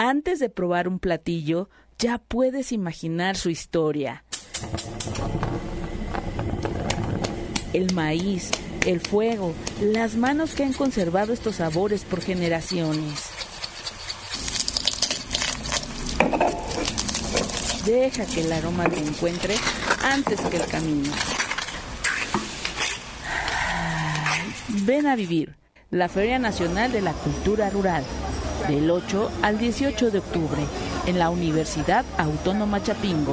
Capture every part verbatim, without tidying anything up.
antes de probar un platillo, ya puedes imaginar su historia. El maíz, el fuego, las manos que han conservado estos sabores por generaciones. Deja que el aroma te encuentre antes que el camino. Ven a vivir la Feria Nacional de la Cultura Rural, del ocho al dieciocho de octubre, en la Universidad Autónoma Chapingo.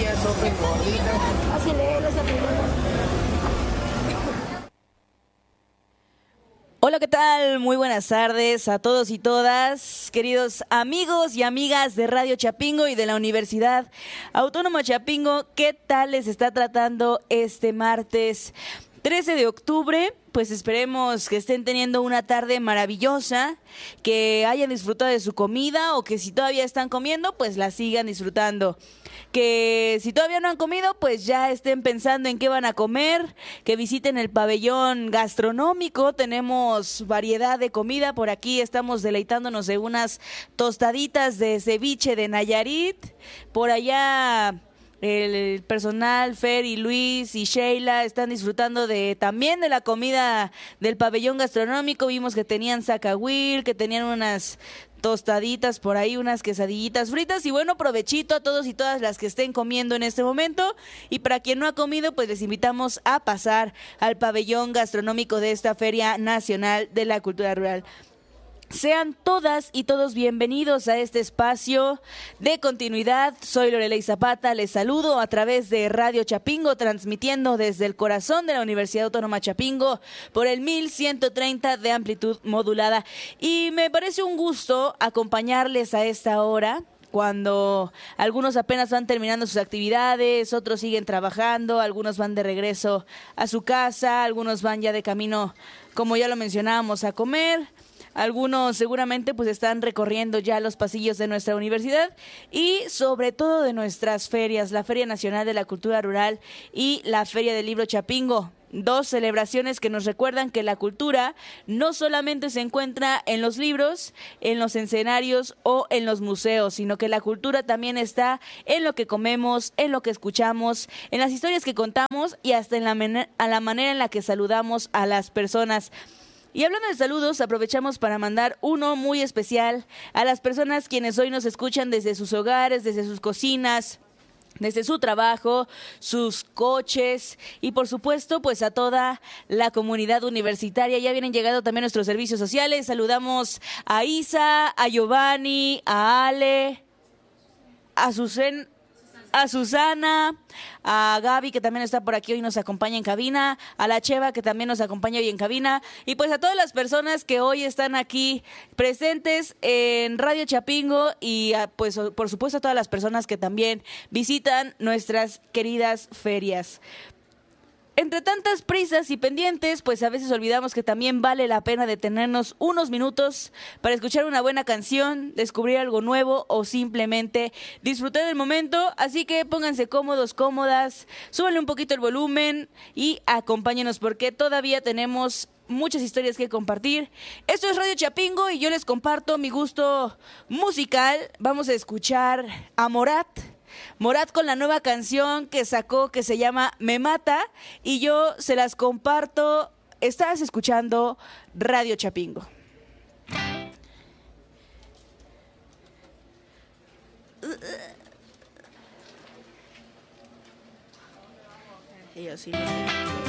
Hola, ¿qué tal? Muy buenas tardes a todos y todas, queridos amigos y amigas de Radio Chapingo y de la Universidad Autónoma Chapingo. ¿Qué tal les está tratando este martes trece de octubre? Pues esperemos que estén teniendo una tarde maravillosa, que hayan disfrutado de su comida o que si todavía están comiendo, pues la sigan disfrutando. Que si todavía no han comido, pues ya estén pensando en qué van a comer, que visiten el pabellón gastronómico. Tenemos variedad de comida por aquí, estamos deleitándonos de unas tostaditas de ceviche de Nayarit. Por allá el personal, Fer y Luis y Sheila, están disfrutando de también de la comida del pabellón gastronómico. Vimos que tenían zacahuil, que tenían unas tostaditas por ahí, unas quesadillitas fritas. Y bueno, provechito a todos y todas las que estén comiendo en este momento. Y para quien no ha comido, pues les invitamos a pasar al pabellón gastronómico de esta Feria Nacional de la Cultura Rural. Sean todas y todos bienvenidos a este espacio de continuidad. Soy Lorelei Zapata, les saludo a través de Radio Chapingo, transmitiendo desde el corazón de la Universidad Autónoma Chapingo por el mil ciento treinta de amplitud modulada. Y me parece un gusto acompañarles a esta hora, cuando algunos apenas van terminando sus actividades, otros siguen trabajando, algunos van de regreso a su casa, algunos van ya de camino, como ya lo mencionábamos, a comer. Algunos seguramente pues están recorriendo ya los pasillos de nuestra universidad y sobre todo de nuestras ferias, la Feria Nacional de la Cultura Rural y la Feria del Libro Chapingo. Dos celebraciones que nos recuerdan que la cultura no solamente se encuentra en los libros, en los escenarios o en los museos, sino que la cultura también está en lo que comemos, en lo que escuchamos, en las historias que contamos y hasta en la, man- a la manera en la que saludamos a las personas. Y hablando de saludos, aprovechamos para mandar uno muy especial a las personas quienes hoy nos escuchan desde sus hogares, desde sus cocinas, desde su trabajo, sus coches y por supuesto pues a toda la comunidad universitaria. Ya vienen llegando también nuestros servicios sociales. Saludamos a Isa, a Giovanni, a Ale, a Susen, a Susana, a Gaby, que también está por aquí hoy y nos acompaña en cabina, a la Cheva, que también nos acompaña hoy en cabina, y pues a todas las personas que hoy están aquí presentes en Radio Chapingo y a, pues por supuesto a todas las personas que también visitan nuestras queridas ferias. Entre tantas prisas y pendientes, pues a veces olvidamos que también vale la pena detenernos unos minutos para escuchar una buena canción, descubrir algo nuevo o simplemente disfrutar del momento. Así que pónganse cómodos, cómodas, súbanle un poquito el volumen y acompáñenos porque todavía tenemos muchas historias que compartir. Esto es Radio Chapingo y yo les comparto mi gusto musical. Vamos a escuchar a Morat. Morat con la nueva canción que sacó que se llama Me Mata y yo se las comparto. Estás escuchando Radio Chapingo. Y yo sí.